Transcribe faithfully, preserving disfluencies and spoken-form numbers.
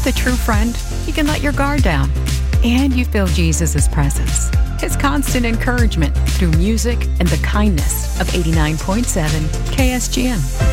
With a true friend, you can let your guard down. And you feel Jesus' presence, His constant encouragement through music and the kindness of eighty-nine point seven K S G M.